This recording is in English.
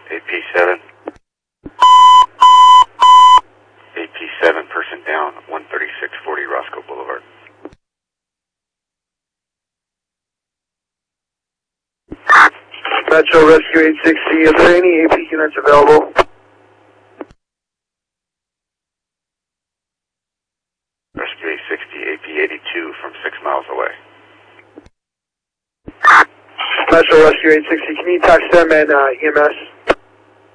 AP7. AP7, person down, 13640 Roscoe Boulevard. Metro Rescue 860, is there any AP units available? Rescue 860, AP82 from 6 miles away. Metro Rescue 860, can you touch them and EMS?